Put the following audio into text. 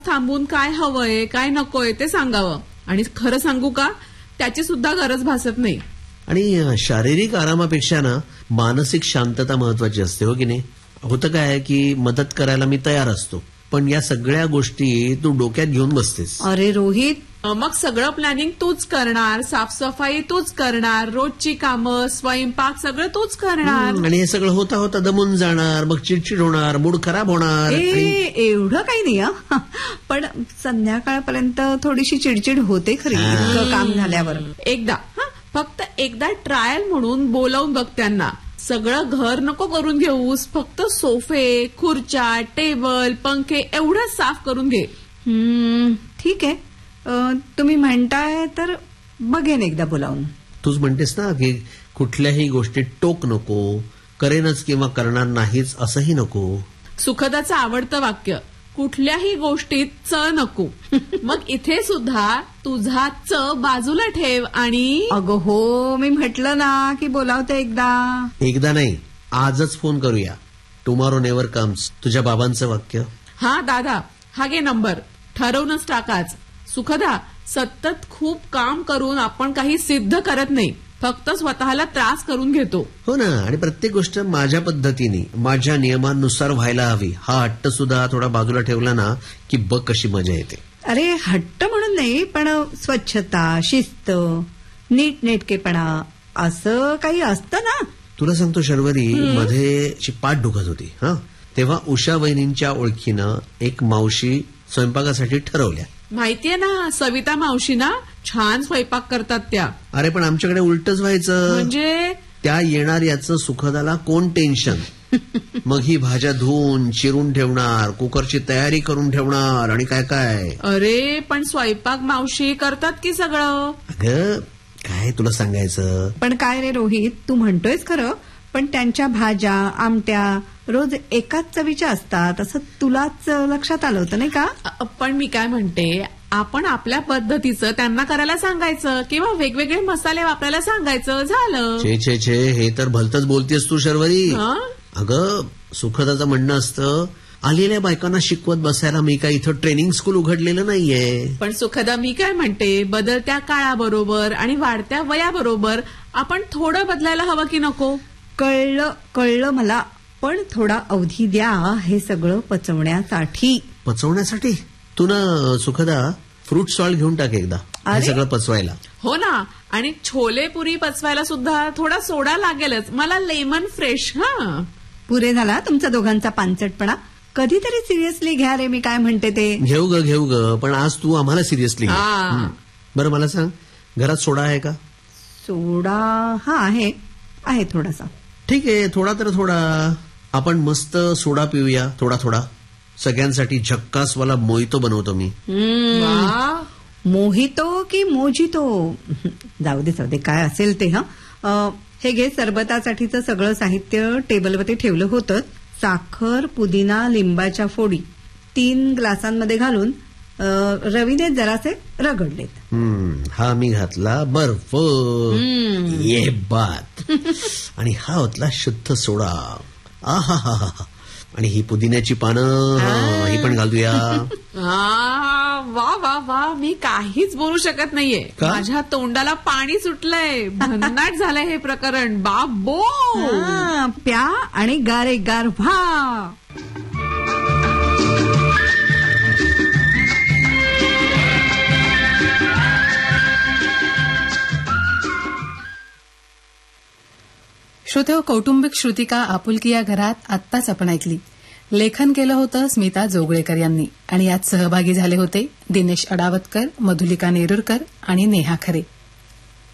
थांबून काय हवंय काय नकोय ते सांगावं. आणि खरं सांगू का, त्याची सुद्धा गरज भासत नाही. आणि शारीरिक आरामापेक्षा ना मानसिक शांतता महत्वाची असते, हो की नाही? होतं काय की मदत करायला मी तयार असतो, पण या सगळ्या गोष्टी तू डोक्यात घेऊन बसतेस. अरे रोहित, मग सगळं प्लॅनिंग तूच करणार, साफसफाई तूच करणार, रोजची कामं, स्वयंपाक सगळं तूच करणार. आणि हे सगळं होता होता दमून जाणार, मग चिडचिड होणार, मूड खराब होणार. एवढं काही नाही हा. पण संध्याकाळपर्यंत थोडीशी चिडचिड होते खरी इतकं काम झाल्यावर. फक्त एकदा ट्रायल म्हणून बोलावून बघ त्यांना. सगळं घर नको करून घेऊस, फक्त सोफे, खुर्च्या, टेबल, पंखे एवढंच साफ करून घे. ठीक आहे, तुम्ही म्हणताय तर बघेन एकदा बोलावून. तूच म्हणतेस ना की कुठल्याही गोष्टीत टोक नको, करेनच किंवा करणार नाहीच असंही नको. सुखदाचं आवडतं वाक्य, कुठल्याही गोष्टीत च नको. मग इथे सुद्धा तुझा च बाजूला ठेव आणि अगं हो, मी म्हटलं ना की बोलावते एकदा नाही, आजच फोन करूया. टुमॉरो नेव्हर कम्स, तुझ्या बाबांचं वाक्य. हा दादा, हा घे नंबर, ठरवूनच टाकाच. सुखदा, सतत खूप काम करून आपण काही सिद्ध करत नाही, फक्त स्वतःला त्रास करून घेतो. हो ना, आणि प्रत्येक गोष्ट माझ्या पद्धतीने माझ्या नियमांनुसार व्हायला हवी. हा हट्ट सुद्धा थोडा बाजूला ठेवला ना की बघ कशी मजा येते. अरे हट्ट म्हणून नाही, पण स्वच्छता, शिस्त, नीटनेटकेपणा असं काही असतं ना. तुला सांगतो शर्वरी, मध्ये पाठ दुखत होती हा, तेव्हा उषा वहिनींच्या ओळखीनं एक मावशी स्वयंपाकासाठी ठरवल्या. माहितीये ना, सविता मावशी ना, छान स्वयंपाक करतात त्या. अरे पण आमच्याकडे उलटच व्हायचं. म्हणजे त्या येणार याचं सुखदाला कोण टेन्शन. मग ही भाज्या धुवून चिरून ठेवणार, कुकरची तयारी करून ठेवणार आणि काय काय. अरे पण स्वयंपाक मावशी करतात की सगळं. अगं काय तुला सांगायचं. पण काय रे रोहित, तू म्हणतोयस खरं, पण त्यांच्या भाज्या आमट्या रोज एकाच चवीच्या असतात असं तुलाच लक्षात आलं होतं नाही का. पण मी काय म्हणते, आपण आपल्या पद्धतीचं त्यांना करायला सांगायचं किंवा वेगवेगळे मसाले वापरायला सांगायचं, झालं. छे छे, हे तर भलतच बोलतेस तू शर्वरी. अगं सुखदाचं म्हणणं असतं, आलेल्या बायकांना शिकवत बसायला मी काय इथं ट्रेनिंग स्कूल उघडलेलं नाहीये. पण सुखदा, मी काय म्हणते, बदलत्या काळाबरोबर आणि वाढत्या वयाबरोबर आपण थोडं बदलायला हवं की नको. कळलं मला, पण थोडा अवधी द्या हे सगळं पचवण्यासाठी. तू ना सुखदा फ्रूट सॉल्ट घेऊन टाक एकदा, हे सगळं पचवायला. हो ना, आणि छोले पुरी पचवायला सुद्धा थोडा सोडा लागेलच. मला लेमन फ्रेश. पुरे झाला तुमचा दोघांचा पानचटपणा. कधीतरी सिरियसली घ्या रे, मी काय म्हणते ते. घेऊ ग, पण आज तू आम्हाला सिरियसली घे. बरं मला सांग, घरात सोडा आहे का? सोडा हा आहे थोडासा. ठीक आहे, थोडा तर थोडा. आपण मस्त सोडा पिऊया थोडा. सगळ्यांसाठी झक्कासवाला मोहितो बनवतो मी. मोहितो की मोजितो, जाऊ दे काय असेल ते. हे घे, सरबतासाठीचं सगळं साहित्य टेबलवरती ठेवलं होतं. साखर, पुदिना, लिंबाच्या फोडी 3 ग्लासांमध्ये घालून रवीने जरासे रगडलेत. हा मी घातला बर्फ. ये बात. आणि हा होतला शुद्ध सोडा. आहा, आणि ही पुदिन्याची पानं ही पण घालूया. वा वा वा, मी काहीच बोलू शकत नाहीये. माझ्या तोंडाला पाणी सुटलंय. भन्नाट झालंय हे प्रकरण. बाबो, प्या आणि गारे गार व्हा. श्रोतेहो, कौटुंबिक श्रुतिका आपुलकी या घरात आत्ताच आपण ऐकली. लेखन केलं होतं स्मिता जोगळेकर यांनी आणि यात सहभागी झाले होते दिनेश अडावतकर, मधुलिका नेरुरकर आणि नेहा खरे.